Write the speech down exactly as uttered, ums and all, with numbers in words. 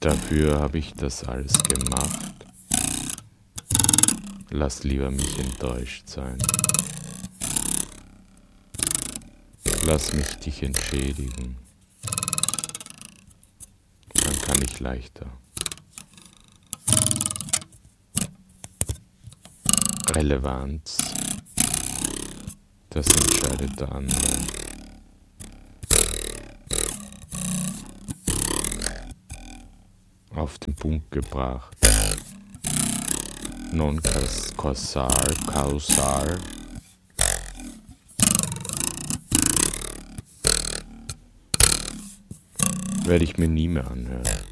Dafür habe ich das alles gemacht. Lass lieber mich enttäuscht sein. Lass mich dich entschädigen. Dann kann ich leichter. Relevanz, das entscheidet der andere. Auf den Punkt gebracht. Non causal, causal. Werde ich mir nie mehr anhören.